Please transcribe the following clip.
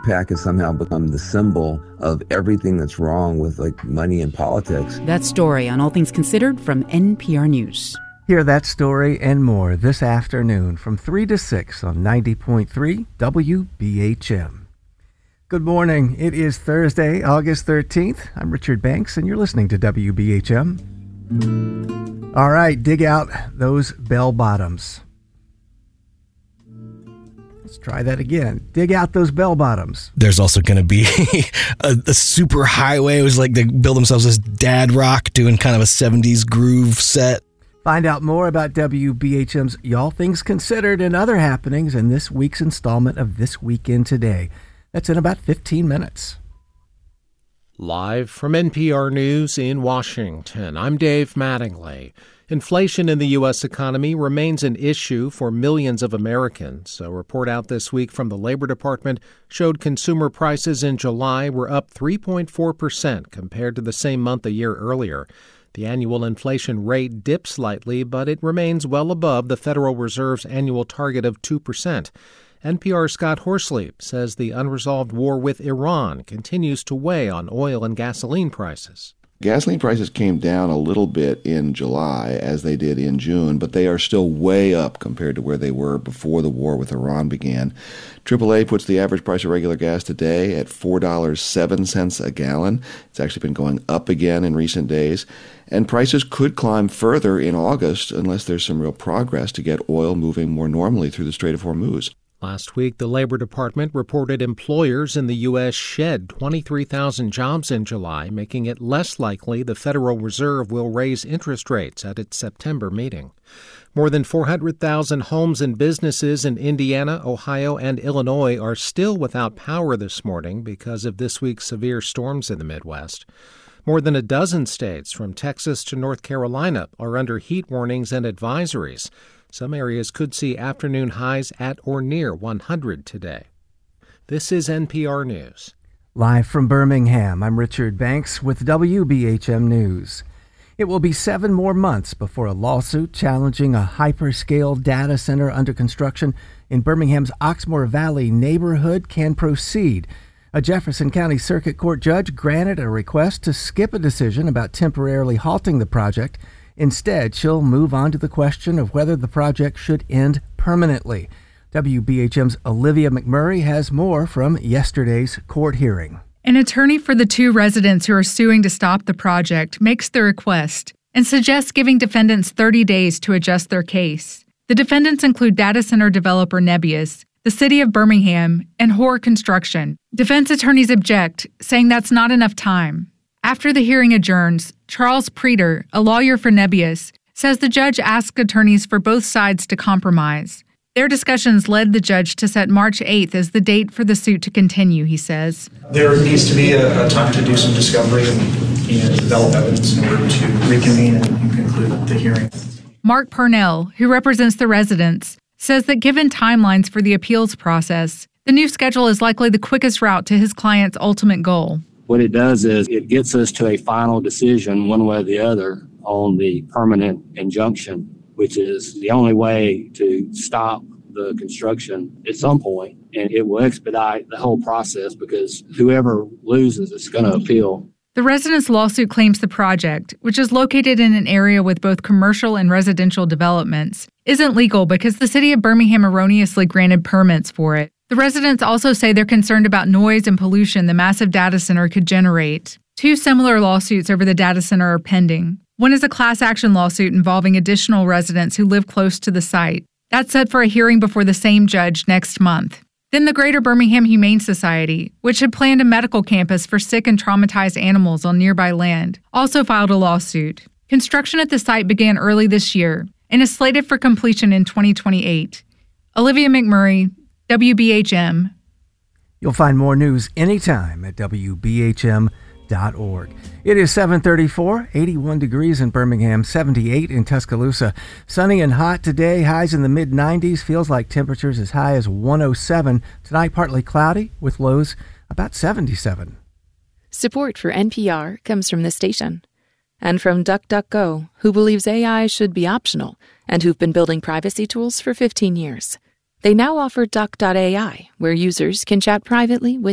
PAC has somehow become the symbol of everything that's wrong with money and politics. That story on All Things Considered from NPR News. Hear that story and more this afternoon from 3 to 6 on 90.3 WBHM. Good morning. It is Thursday, August 13th. I'm Richard Banks, and you're listening to WBHM. All right, dig out those bell bottoms. Let's try that again. Dig out those bell bottoms. There's also going to be a super highway. It was like they build themselves this dad rock doing kind of a 70s groove set. Find out more about WBHM's Y'all Things Considered and other happenings in this week's installment of This Weekend Today. That's in about 15 minutes. Live from NPR News in Washington, I'm Dave Mattingly. Inflation in the U.S. economy remains an issue for millions of Americans. A report out this week from the Labor Department showed consumer prices in July were up 3.4% compared to the same month a year earlier. The annual inflation rate dipped slightly, but it remains well above the Federal Reserve's annual target of 2%. NPR's Scott Horsley says the unresolved war with Iran continues to weigh on oil and gasoline prices. Gasoline prices came down a little bit in July, as they did in June, but they are still way up compared to where they were before the war with Iran began. AAA puts the average price of regular gas today at $4.07 a gallon. It's actually been going up again in recent days. And prices could climb further in August unless there's some real progress to get oil moving more normally through the Strait of Hormuz. Last week, the Labor Department reported employers in the U.S. shed 23,000 jobs in July, making it less likely the Federal Reserve will raise interest rates at its September meeting. More than 400,000 homes and businesses in Indiana, Ohio, and Illinois are still without power this morning because of this week's severe storms in the Midwest. More than a dozen states, from Texas to North Carolina, are under heat warnings and advisories. Some areas could see afternoon highs at or near 100 today. This is NPR News. Live from Birmingham, I'm Richard Banks with WBHM News. It will be 7 more months before a lawsuit challenging a hyperscale data center under construction in Birmingham's Oxmoor Valley neighborhood can proceed. A Jefferson County Circuit Court judge granted a request to skip a decision about temporarily halting the project. Instead, she'll move on to the question of whether the project should end permanently. WBHM's Olivia McMurray has more from yesterday's court hearing. An attorney for the 2 residents who are suing to stop the project makes the request and suggests giving defendants 30 days to adjust their case. The defendants include data center developer Nebius, the city of Birmingham, and Hoare Construction. Defense attorneys object, saying that's not enough time. After the hearing adjourns, Charles Preeter, a lawyer for Nebius, says the judge asked attorneys for both sides to compromise. Their discussions led the judge to set March 8th as the date for the suit to continue, he says. There needs to be a time to do some discovery and develop evidence in order to reconvene and conclude the hearing. Mark Parnell, who represents the residents, says that given timelines for the appeals process, the new schedule is likely the quickest route to his client's ultimate goal. What it does is it gets us to a final decision one way or the other on the permanent injunction, which is the only way to stop the construction at some point. And it will expedite the whole process because whoever loses is going to appeal. The residents' lawsuit claims the project, which is located in an area with both commercial and residential developments, isn't legal because the city of Birmingham erroneously granted permits for it. The residents also say they're concerned about noise and pollution the massive data center could generate. 2 similar lawsuits over the data center are pending. One is a class action lawsuit involving additional residents who live close to the site. That's set for a hearing before the same judge next month. Then the Greater Birmingham Humane Society, which had planned a medical campus for sick and traumatized animals on nearby land, also filed a lawsuit. Construction at the site began early this year and is slated for completion in 2028. Olivia McMurray, WBHM. You'll find more news anytime at WBHM.org. It is 7:34, 81 degrees in Birmingham, 78 in Tuscaloosa. Sunny and hot today, highs in the mid-90s, feels like temperatures as high as 107. Tonight, partly cloudy with lows about 77. Support for NPR comes from this station and from DuckDuckGo, who believes AI should be optional and who've been building privacy tools for 15 years. They now offer Duck.ai, where users can chat privately with